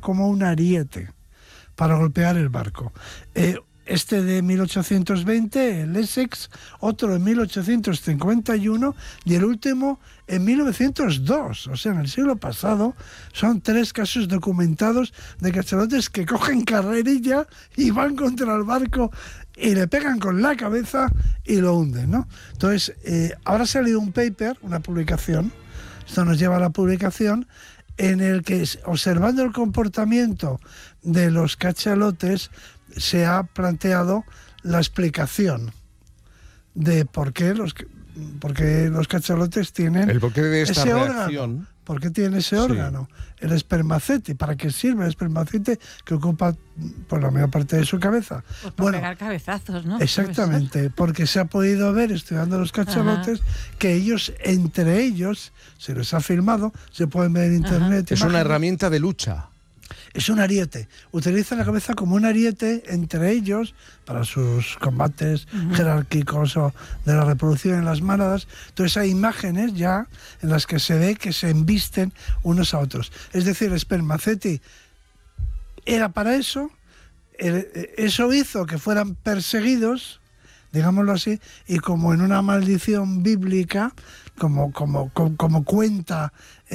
como un ariete para golpear el barco. Este de 1820, el Essex, otro en 1851 y el último en 1902. O sea, en el siglo pasado son 3 casos documentados de cachalotes que cogen carrerilla y van contra el barco y le pegan con la cabeza y lo hunden, ¿no? Entonces, ahora ha salido un paper, una publicación, esto nos lleva a la publicación, en el que, observando el comportamiento de los cachalotes, se ha planteado la explicación de por qué los cachalotes tienen el porqué de esta ese reacción. órgano. ¿Por qué tiene ese órgano? El espermacete. ¿Para qué sirve el espermacete que ocupa por la mayor parte de su cabeza? Pues para pegar cabezazos, ¿no? Exactamente, porque se ha podido ver estudiando los cachalotes que ellos, entre ellos, se les ha filmado, se pueden ver en internet. Es una herramienta de lucha. Es un ariete. Utilizan la cabeza como un ariete entre ellos para sus combates jerárquicos o de la reproducción en las manadas. Entonces hay imágenes ya en las que se ve que se embisten unos a otros. Es decir, el espermaceti era para eso. Eso hizo que fueran perseguidos, digámoslo así, y como en una maldición bíblica, como cuenta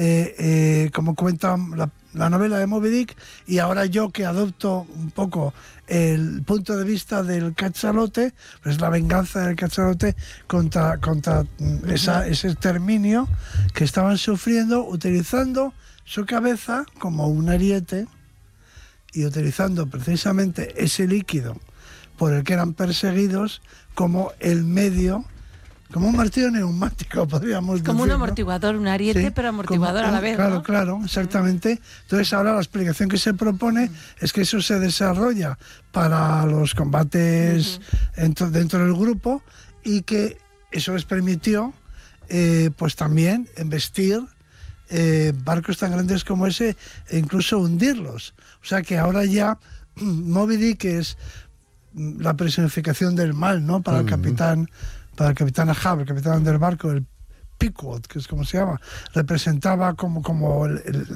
la novela de Moby Dick, y ahora yo que adopto un poco el punto de vista del cachalote, pues la venganza del cachalote contra ese exterminio que estaban sufriendo, utilizando su cabeza como un ariete y utilizando precisamente ese líquido por el que eran perseguidos como el medio, como un martillo neumático, podríamos decir. Como un amortiguador, un ariete, sí, pero amortiguador a la vez, claro, ¿no? Claro, exactamente. Entonces ahora la explicación que se propone es que eso se desarrolla para los combates dentro del grupo y que eso les permitió pues también embestir barcos tan grandes como ese e incluso hundirlos. O sea que ahora ya Moby Dick es la personificación del mal, ¿no? Para el capitán Ahab, el capitán del barco, el Pickwood, que es como se llama, representaba como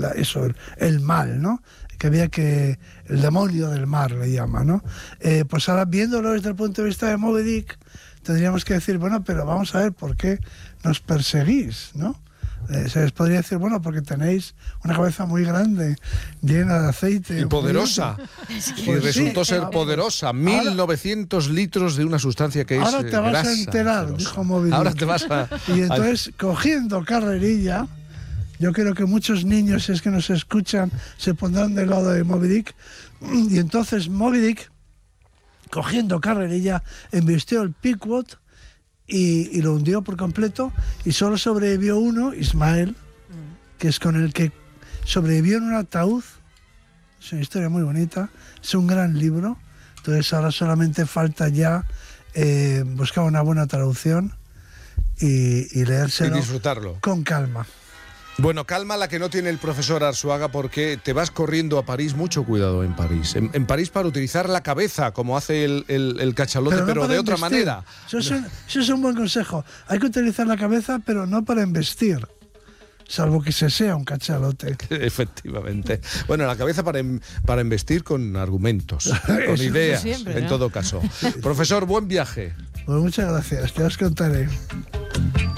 el mal, ¿no? Que había que el demonio del mar le llama, ¿no? Pues ahora viéndolo desde el punto de vista de Moby Dick, tendríamos que decir, bueno, pero vamos a ver por qué nos perseguís, ¿no? Se les podría decir, bueno, porque tenéis una cabeza muy grande, llena de aceite. Y poderosa. Y resultó ser poderosa. 1900 litros de una sustancia que ahora es te vas grasa, a enterar, acerosa. dijo Moby Dick. Ahora te vas a... Y entonces, cogiendo carrerilla, yo creo que muchos niños, si es que nos escuchan, se pondrán del lado de Moby Dick. Y entonces Moby Dick, cogiendo carrerilla, embistió el Pickwood y lo hundió por completo, y solo sobrevivió uno, Ismael, que es con el que sobrevivió en un ataúd. Es una historia muy bonita, es un gran libro. Entonces ahora solamente falta ya buscar una buena traducción y leérselo y disfrutarlo con calma. Bueno, calma la que no tiene el profesor Arzuaga, porque te vas corriendo a París. Mucho cuidado en París. En París para utilizar la cabeza, como hace el cachalote, pero de otra manera. Eso es un buen consejo. Hay que utilizar la cabeza, pero no para embestir. Salvo que se sea un cachalote. Efectivamente. Bueno, la cabeza para embestir con argumentos, con ideas, siempre, ¿no? En todo caso. Profesor, buen viaje. Pues muchas gracias, te os contaré.